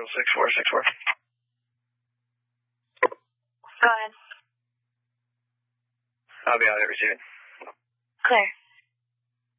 6464. Go ahead. I'll be out there receiving. Clear.